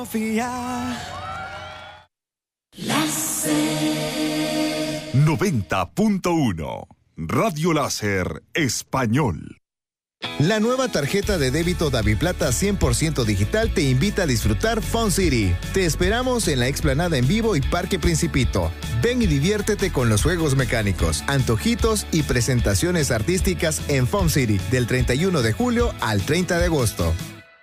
Láser 90.1 Radio Láser Español. La nueva tarjeta de débito DaviPlata 100% digital te invita a disfrutar Fun City. Te esperamos en la explanada en vivo y Parque Principito. Ven y diviértete con los juegos mecánicos, antojitos y presentaciones artísticas en Fun City del 31 de julio al 30 de agosto.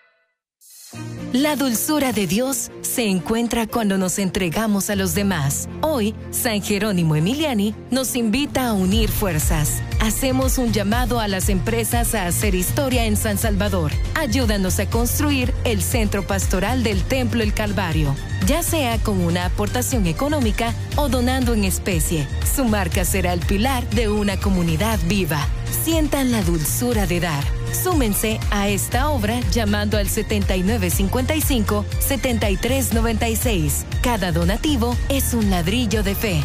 La dulzura de Dios se encuentra cuando nos entregamos a los demás. Hoy, San Jerónimo Emiliani nos invita a unir fuerzas. Hacemos un llamado a las empresas a hacer historia en San Salvador. Ayúdanos a construir el centro pastoral del Templo El Calvario, ya sea con una aportación económica o donando en especie. Su marca será el pilar de una comunidad viva. Sientan la dulzura de dar. Súmense a esta obra llamando al 7955-7396. Cada donativo es un ladrillo de fe.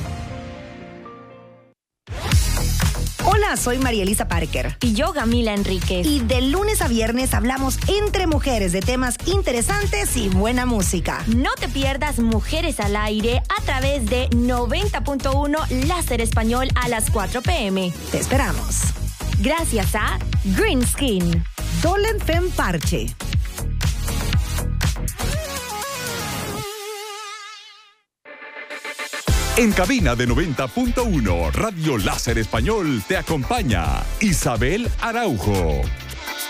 Hola, soy María Elisa Parker. Y yo, Camila Enríquez. Y de lunes a viernes hablamos entre mujeres de temas interesantes y buena música. No te pierdas Mujeres al Aire a través de 90.1 Láser Español a las 4 p.m. Te esperamos. Gracias a Green Skin, Dolen Fem Parche. En cabina de 90.1 Radio Láser Español te acompaña Isabel Araujo.